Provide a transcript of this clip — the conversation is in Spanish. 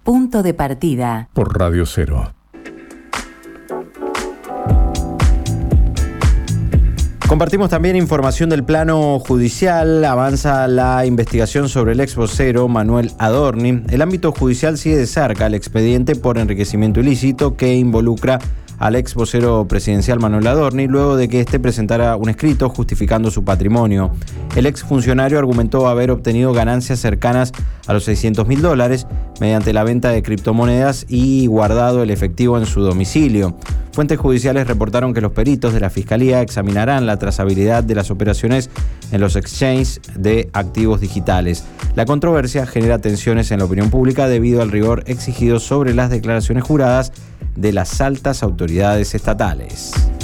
Punto de partida. Por Radio 0. Compartimos también información del plano judicial. Avanza la investigación sobre el ex vocero Manuel Adorni. El ámbito judicial sigue de cerca el expediente por enriquecimiento ilícito que involucra al ex vocero presidencial Manuel Adorni, luego de que éste presentara un escrito justificando su patrimonio. El ex funcionario argumentó haber obtenido ganancias cercanas a los $600.000 mediante la venta de criptomonedas y guardado el efectivo en su domicilio. Fuentes judiciales reportaron que los peritos de la Fiscalía examinarán la trazabilidad de las operaciones en los exchanges de activos digitales. La controversia genera tensiones en la opinión pública debido al rigor exigido sobre las declaraciones juradas de las altas autoridades estatales.